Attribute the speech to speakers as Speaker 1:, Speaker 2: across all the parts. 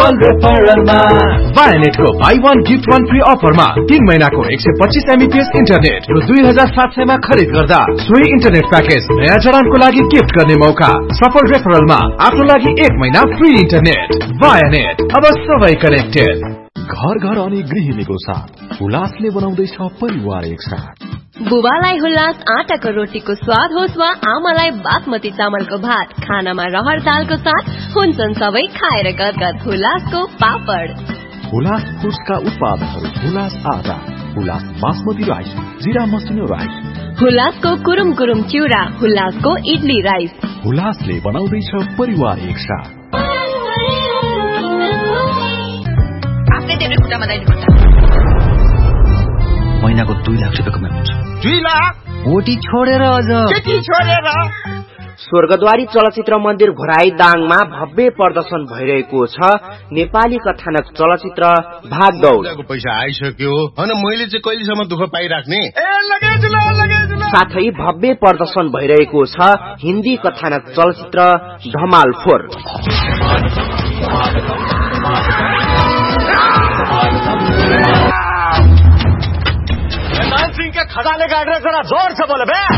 Speaker 1: सफल रेफरलमा वायनेटको by 1 gift 1 free अफरमा 3 महिनाको 125 एमबीपीएस इन्टरनेट रु 2700 मा खरिद गर्दा सोही इन्टरनेट प्याकेज नयाँ जडानको लागि गिफ्ट गर्ने मौका। सफल रेफरलमा आफ्नो लागि 1 महिना फ्री इन्टरनेट। वायनेट, अब सबै कनेक्टेड।
Speaker 2: घर घर अनि गृहिणीको साथ हुलासले बनाउँदैछ परिवार एकसाथ।
Speaker 3: बुबालाई हुलास आटाको रोटीको स्वाद होस् वा आमालाई बासमती चामलको भात, खानामा रहर दालको साथ हुन्छन् सबै खाएर गदगद हुलासको पापड।
Speaker 2: हुलास फुड्सका उत्पादनहरू हुलास आटा, हुलास बासमती राइस, जिरा मसिनो राइस,
Speaker 3: हुलासको कुरुम कुरुम चिउरा, हुलासको इडली राइस।
Speaker 2: हुलासले बनाउँदैछ परिवार एकसाथ।
Speaker 4: महिनाको 2 लाख रुपियाँ कमाउँछ।
Speaker 5: 2 लाख?
Speaker 4: ओटी छोडेर अझ
Speaker 5: केटी छोडेर।
Speaker 6: स्वर्गद्वारी चलचित्र मन्दिर घोराई दाङमा भव्य प्रदर्शन भइरहेको छ। नेपाली कथानक चलचित्र भागदौड
Speaker 5: पैसा आइसक्यो अनि मैले चाहिँ कहिलेसम्म दुःख पाइराख्ने।
Speaker 6: साथै भव्य प्रदर्शन भइरहेको छ हिन्दी कथानक चलचित्र धमाल 4।
Speaker 5: खजाले गाडेर जरा जोर छ बोले बे।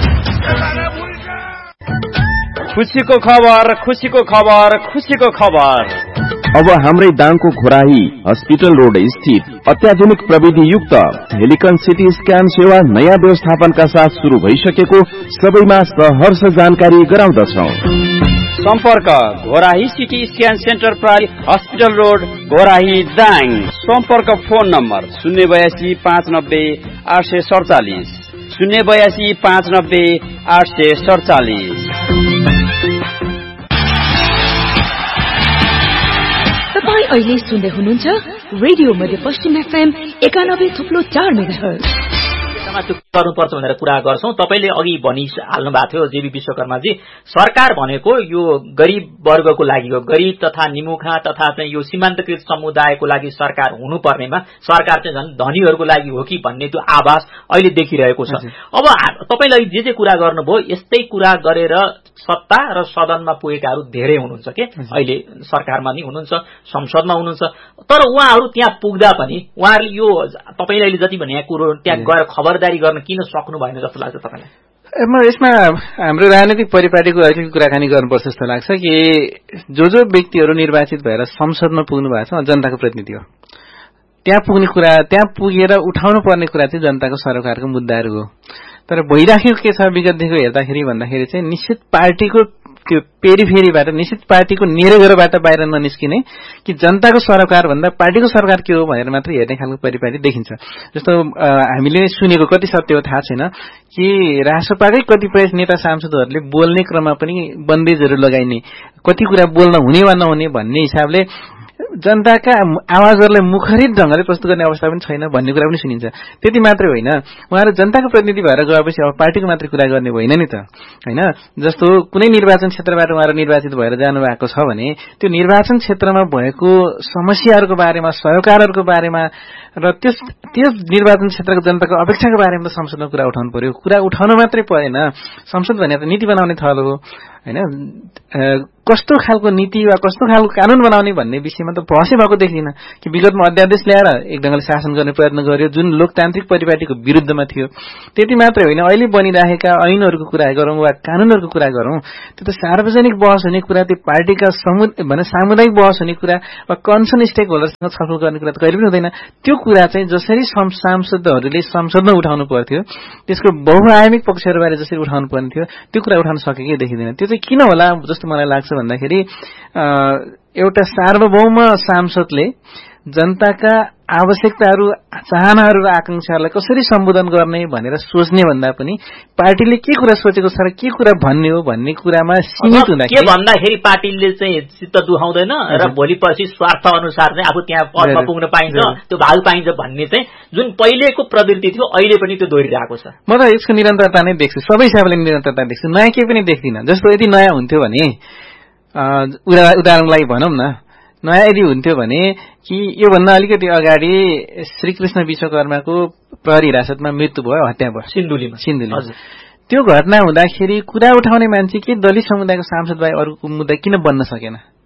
Speaker 7: खुसीको खबर, खुसीको खबर, खुसीको खबर।
Speaker 8: अब हाम्रै दाङको घोराही हस्पिटल रोड स्थित अत्याधुनिक प्रविधि युक्त हेलिकन सिटी स्क्यान सेवा नयाँ व्यवस्थापनका साथ शुरू भइसकेको सबैमा सहर्ष जानकारी गराउँदछौं।
Speaker 7: सम्पर्क घोराही सिटी स्क्यान सेन्टर प्रहरी हस्पिटल रोड घोराही दाङ। सम्पर्क फोन नम्बर 082 590 847 082 590 847।
Speaker 9: तपाईं अहिले सुन्दै हुनुहुन्छ रेडियो मध्य पश्चिम एफएम 91.4 मेगाहर्ज।
Speaker 10: गर्नुपर्छ भनेर कुरा गर्छौं। तपाईले अघि भनिहाल्नु भएको थियो जेबी विश्वकर्माजी, सरकार भनेको यो गरीब वर्गको लागि हो, गरीब तथा निमुखा तथा चाहिँ यो सीमान्तकृत समुदायको लागि सरकार हुनुपर्नेमा सरकार चाहिँ झन् धनीहरूको लागि हो कि भन्ने त्यो आभास अहिले देखिरहेको छ। अब तपाईले जे कुरा गर्नुभयो यस्तै कुरा गरेर सत्ता र सदनमा पुगेकाहरू धेरै हुनुहुन्छ के, अहिले सरकारमा नि हुनुहुन्छ, संसदमा हुनुहुन्छ, तर उहाँहरू त्यहाँ पुग्दा पनि उहाँहरूले यो तपाईले अहिले जति भने कुरो त्यहाँ गएर खबरदारी गर्न किन सक्नु भएन जस्तो लाग्छ तपाईलाई?
Speaker 11: यसमा हाम्रो राजनीतिक परिपाटीको अलिकति कुराकानी गर्नुपर्छ जस्तो लाग्छ कि जो व्यक्तिहरू निर्वाचित भएर संसदमा पुग्नु भएको छ जनताको प्रतिनिधि हो। त्यहाँ पुग्ने कुरा, त्यहाँ पुगेर उठाउनु पर्ने कुरा चाहिँ जनताको सरकारको मुद्दाहरू हो। तर भइराखेको के छ विगतदेखि हेर्दाखेरि भन्दाखेरि चाहिँ निश्चित पार्टीको त्यो पेरिफेरीबाट, निश्चित पार्टीको नेरेघरबाट बाहिर ननिस्किने कि जनताको सरकार भन्दा पार्टीको सरकार के हो भनेर मात्र हेर्ने खालको परिपाटी देखिन्छ। जस्तो हामीले सुनेको कति सत्य हो थाहा छैन कि राष्ट्रपाकै कतिपय नेता सांसदहरूले बोल्ने क्रममा पनि बन्देजहरू लगाइने, कति कुरा बोल्न हुने वा नहुने भन्ने हिसाबले जनताका आवाजहरूलाई मुखरित ढंगले प्रस्तुत गर्ने अवस्था पनि छैन भन्ने कुरा पनि सुनिन्छ। त्यति मात्रै होइन, उहाँहरू जनताको प्रतिनिधि भएर गएपछि अब पार्टीको मात्रै कुरा गर्ने होइन नि त, हैन? जस्तो कुनै निर्वाचन क्षेत्रबाट उहाँहरू निर्वाचित भएर जानु भएको छ भने त्यो निर्वाचन क्षेत्रमा भएको समस्याहरूको बारेमा, सहयोगहरूको बारेमा र त्यस निर्वाचन क्षेत्रको जनताको अपेक्षाको बारेमा संसदमा कुरा उठाउनु पर्यो। कुरा उठाउन मात्रै परेन, संसद भने त नीति बनाउने थलो हो, हैन? कस्तो खालको नीति वा कस्तो खालको कानून बनाउने भन्ने विषयमा त बहसै भएको देखिन कि विगतमा अध्यादेश ल्याएर एक ढंगले शासन गर्ने प्रयत्न गर्यो जुन लोकतान्त्रिक परिपाटीको विरुद्धमा थियो। त्यति मात्रै होइन, अहिले बनिरहेका ऐनहरूको कुरा गरौँ वा कानूनहरूको कुरा गरौँ, त्यो त सार्वजनिक बहस हुने कुरा, त्यो पार्टीका सामुदायिक बहस हुने कुरा वा कन्सर्न स्टेक होल्डरसँग छलफल गर्ने कुरा त कहिले पनि हुँदैन। त्यो कुरा चाहिँ जसरी सांसदहरूले संसदमा उठाउनु पर्थ्यो, त्यसको बहुआयामिक पक्षहरूबारे जसरी उठाउनु पर्ने थियो, त्यो कुरा उठाउन सकेकै देखिँदैन। त्यो चाहिँ किन होला जस्तो मलाई लाग्छ भन्दाखेरि एउटा सार्वभौम सांसदले जनताका आवश्यकताहरू, चाहनाहरू र आकांक्षाहरूलाई कसरी सम्बोधन गर्ने भनेर सोच्ने भन्दा पनि पार्टीले के कुरा सोचेको छ र के कुरा भन्ने हो भन्ने कुरामा सीमित हुँदाखेरि
Speaker 10: के भन्दाखेरि पार्टीले चाहिँ चित्त दुखाउँदैन र भोलि पछि स्वार्थ अनुसार चाहिँ आफू त्यहाँ पदमा पुग्न पाइन्छ, त्यो भाउ पाइन्छ भन्ने चाहिँ जुन पहिलेको प्रवृत्ति थियो अहिले पनि त्यो दोहोरिरहेको छ।
Speaker 11: म त यसको निरन्तरता नै देख्छु, सबै हिसाबले निरन्तरता देख्छु, नयाँ केही पनि देख्दिनँ। जस्तो यदि नयाँ हुन्थ्यो भने उदाहरणलाई भनौँ न, नयाँ यदि हुन्थ्यो भने कि योभन्दा अलिकति अगाडि श्रीकृष्ण विश्वकर्माको प्रहरी हिरासतमा मृत्यु भयो, हत्या भयो सिन्धुलीमा। त्यो घटना हुँदाखेरि कुरा उठाउने मान्छे के दलित समुदायको सांसद बाहेक अरूको मुद्दा किन बन्न सकेन?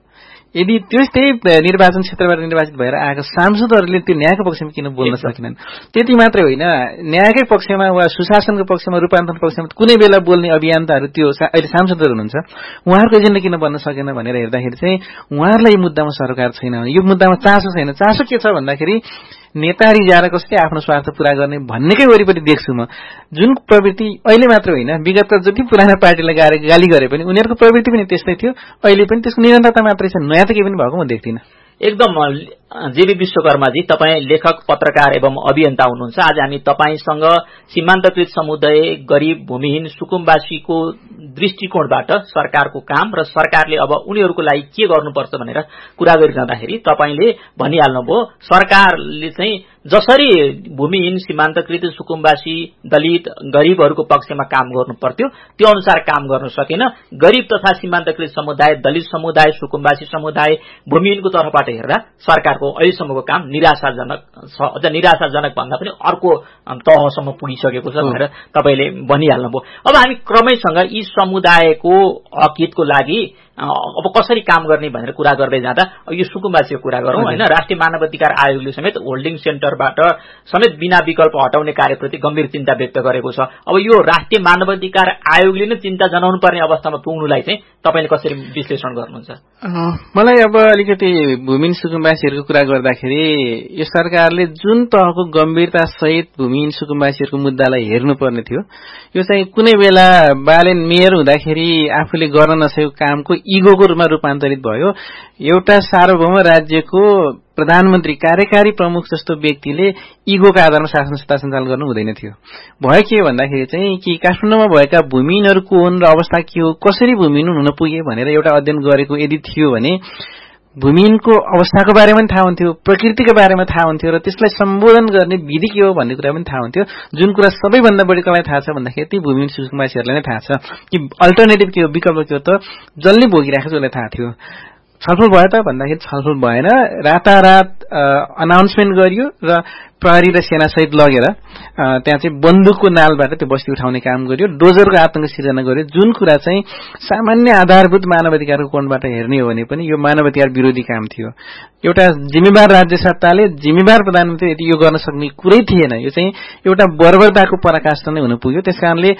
Speaker 11: यदि त्यही निर्वाचन क्षेत्रबाट निर्वाचित भएर आएका सांसदहरूले त्यो न्यायको पक्षमा किन बोल्न सकेनन्? त्यति मात्रै होइन, न्यायकै पक्षमा वा सुशासनको पक्षमा रूपान्तरण पक्षमा कुनै बेला बोल्ने अभियन्ताहरू त्यो अहिले सांसदहरू हुनुहुन्छ, उहाँहरूको एजेन्डा किन बन्न सकेन भनेर हेर्दाखेरि चाहिँ उहाँहरूलाई यो मुद्दामा सरोकार छैन, यो मुद्दामा चासो छैन। चासो के छ भन्दाखेरि नेता रिजाएर कसरी आफ्नो स्वार्थ पूरा गर्ने भन्नेकै वरिपरि देख्छु म। जुन प्रवृत्ति अहिले मात्र होइन, विगतका जति पुराना पार्टीलाई गाली गरे पनि उनीहरूको प्रवृत्ति पनि त्यस्तै थियो, अहिले पनि त्यसको निरन्तरता मात्रै छ, नयाँ त केही पनि भएको म देख्दिनँ।
Speaker 10: एकदम जेबी विश्वकर्माजी, तपाईँ लेखक, पत्रकार एवं अभियन्ता हुनुहुन्छ। आज हामी तपाईसँग सीमान्तकृत समुदाय, गरिब, भूमिहीन, सुकुम्बासीको दृष्टिकोणबाट सरकारको काम र सरकारले अब उनीहरूको लागि के गर्नुपर्छ भनेर कुरा गरिरहँदाखेरि तपाईँले भनिहाल्नुभयो सरकारले चाहिँ जसरी भूमिहीन, सीमान्तकृत, सुकुम्बासी, दलित, गरिबहरूको पक्षमा काम गर्नु पर्थ्यो त्यो अनुसार काम गर्न सकेन। गरिब तथा सीमान्तकृत समुदाय, दलित समुदाय, सुकुम्बासी समुदाय, भूमिहीनको तर्फबाट हेर्दा सरकारको अहिलेसम्मको काम निराशाजनक छ। अझ निराशाजनक भन्दा पनि अर्को तहसम्म पुगिसकेको छ भनेर तपाईले भनिहाल्नुभयो। अब हामी क्रमैसँग यी समुदायको हकहितको लागि अब कसरी काम गर्ने भनेर कुरा गर्दै जाँदा यो सुकुम्बासीको कुरा गरौँ हैन। राष्ट्रिय मानवाधिकार आयोगले समेत होल्डिङ सेन्टरबाट समेत बिना विकल्प हटाउने कार्यप्रति गम्भीर चिन्ता व्यक्त गरेको छ। अब यो राष्ट्रिय मानवाधिकार आयोगले नै चिन्ता जनाउनु पर्ने अवस्थामा पुग्नुलाई चाहिँ तपाईले कसरी विश्लेषण गर्नुहुन्छ?
Speaker 11: मलाई अब अलिकति भूमिहीन सुकुम्बासीहरूको कुरा गर्दाखेरि यो सरकारले जुन तहको गम्भीरता सहित भूमिहीन सुकुम्बासीहरूको मुद्दालाई हेर्नुपर्ने थियो, यो चाहिँ कुनै बेला बालेन मेयर हुँदाखेरि आफूले गर्न नसकेको कामको इगोको रूपमा रूपान्तरित भयो। एउटा सार्वभौम राज्यको प्रधानमन्त्री, कार्यकारी प्रमुख जस्तो व्यक्तिले इगोका आधारमा शासन सत्ता सञ्चालन गर्नु हुँदैन थियो। भयो के भन्दाखेरि चाहिँ कि काठमाडौँमा भएका भूमिहीनहरू को हुन् र अवस्था के हो, कसरी भूमिहीन हुन पुगे भनेर एउटा अध्ययन गरेको यदि थियो भने भूमिहीनको अवस्थाको बारेमा पनि थाहा हुन्थ्यो, प्रकृतिको बारेमा थाहा हुन्थ्यो र त्यसलाई सम्बोधन गर्ने विधि के हो भन्ने कुरा पनि थाहा हुन्थ्यो। जुन कुरा सबैभन्दा बढी कसलाई थाहा छ भन्दाखेरि ती भूमिहीन सुकुम्बासीहरूलाई नै थाहा छ कि अल्टरनेटिभ के हो, विकल्प के हो, त जसले भोगिरहेको छ उसलाई थाहा थियो। छलफल भयो त भन्दाखेरि छलफल भएन, रातारात अनाउन्समेन्ट गरियो र प्रहरी र सेना सहित लगेर त्यहाँ चाहिँ बन्दुकको नालबाट त्यो बस्ती उठाउने काम गरियो, डोजरको आतंक सिर्जना गर्यो। जुन कुरा चाहिँ सामान्य आधारभूत मानवाधिकारको कोणबाट हेर्ने हो भने पनि यो मानवाधिकार विरोधी काम थियो। एउटा जिम्मेवार राज्य सत्ताले, जिम्मेवार प्रधानमन्त्री यदि यो गर्न सक्ने कुरै थिएन। यो चाहिँ एउटा बर्बरताको पराकाष्ठ नै हुन पुग्यो। त्यसकारणले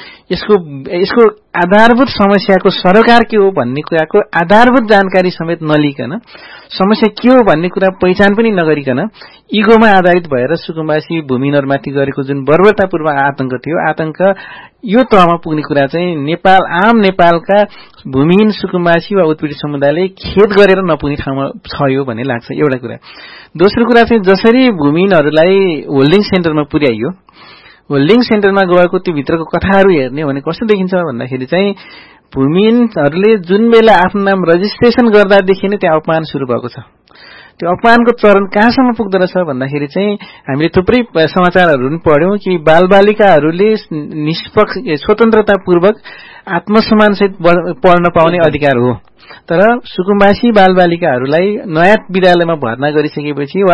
Speaker 11: यसको आधारभूत समस्याको सरोकार के हो भन्ने कुराको आधारभूत जानकारी समेत नलिकन, समस्या के हो भन्ने कुरा पहिचान पनि नगरिकन इगोमा आधारित भएर सुकुम्बासी भूमिहीनहरूमाथि गरेको जुन बर्बरतापूर्व आतंक थियो, आतंक यो तहमा पुग्ने कुरा चाहिँ आम नेपालका भूमिहीन सुकुम्बासी वा उत्पीडित समुदायले खेद गरेर नपुग्ने ठाउँमा छ यो भन्ने लाग्छ एउटा कुरा। दोस्रो कुरा चाहिँ जसरी भूमिहीनहरूलाई होल्डिङ सेन्टरमा पुर्याइयो, होल्डिङ सेन्टरमा गएको त्यो भित्रको कथाहरू हेर्ने भने कस्तो देखिन्छ भन्दाखेरि चाहिँ भूमिहीनहरूले जुन बेला आफ्नो नाम रजिस्ट्रेसन गर्दादेखि नै त्यहाँ अपमान सुरु भएको छ। त्यो अपमानको चरण कहाँसम्म पुग्दो रहेछ भन्दाखेरि चाहिँ हामीले थुप्रै समाचारहरू पनि पढ्यौं कि बालबालिकाहरूले निष्पक्ष स्वतन्त्रतापूर्वक आत्मसम्मानसहित पढ्न पाउने अधिकार हो, तर सुकुम्बासी बालबालिकाहरूलाई नयाँ विद्यालयमा भर्ना गरिसकेपछि वा